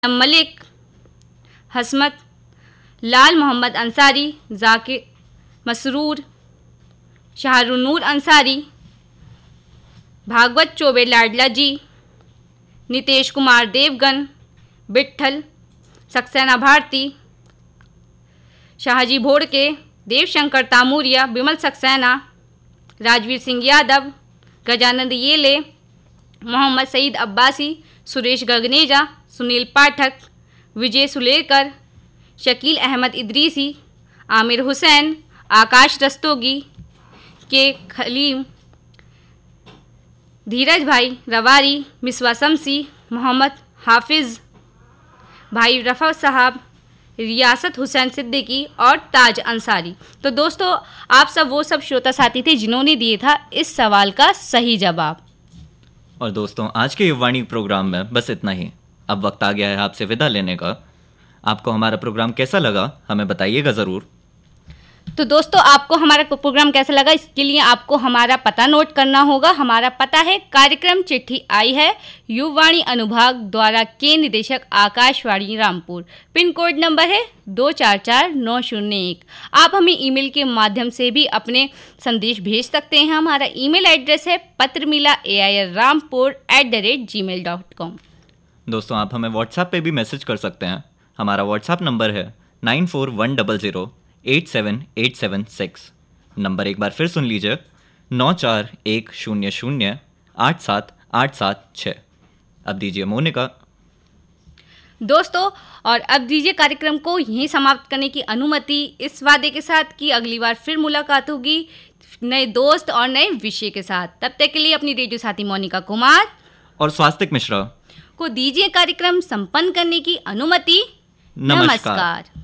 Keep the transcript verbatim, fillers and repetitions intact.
मलिक, हसमत, लाल मोहम्मद अंसारी, जाकिर मसरूर, शाहरुनूर अंसारी, भागवत चौबे लाडला जी, नितेश कुमार देवगन, बिट्ठल, सक्सेना भारती, शाहजी भोड़के, देवशंकर तामूरिया, बिमल सक्सेना, राजवीर सिंह यादव, गजानंद येले, मोहम्मद सईद अब्बासी, सुरेश गगनेजा, सुनील पाठक, विजय सुलेकर, शकील अहमद इदरीसी, आमिर हुसैन, आकाश रस्तोगी, के खलीम, धीरज भाई रवारी, मिसवा शमसी, मोहम्मद हाफिज़, भाई रफ़ा साहब, रियासत हुसैन सिद्दीकी और ताज अंसारी। तो दोस्तों, आप सब वो सब श्रोता साथी थे जिन्होंने दिए था इस सवाल का सही जवाब। और दोस्तों, आज के युवाणी प्रोग्राम में बस इतना ही। अब वक्त आ गया है आपसे विदा लेने का। आपको हमारा प्रोग्राम कैसा लगा हमें बताइएगा ज़रूर। तो दोस्तों, आपको हमारा प्रोग्राम कैसा लगा इसके लिए आपको हमारा पता नोट करना होगा। हमारा पता है, कार्यक्रम चिट्ठी आई है युवाणी अनुभाग द्वारा के निदेशक Akashvani Rampur. Pin code number है दो चार चार नौ शून्य एक। आप हमें ईमेल के माध्यम से भी अपने संदेश भेज सकते हैं। हमारा ईमेल एड्रेस है पत्रमिला ए I R Rampur at the rate ji mail dot com. दोस्तों, आप हमें व्हाट्सएप पे भी मैसेज कर सकते हैं। हमारा व्हाट्सएप नंबर है nine four one double zero eight seven eight seven six. Number एक बार फिर सुन लीजिए, नौ चार एक शून्य शून्य आठ सात आठ सात छः। अब दीजिए मोनिका। दोस्तों, और अब दीजिए कार्यक्रम को यहीं समाप्त करने की अनुमति, इस वादे के साथ कि अगली बार फिर मुलाकात होगी नए दोस्त और नए विषय के साथ। तब तक के लिए अपनी रेडियो साथी मोनिका कुमार और स्वास्तिक मिश्रा को दीजिए कार्यक्रम संपन्न करने की अनुमति। नमस्कार, नमस्कार।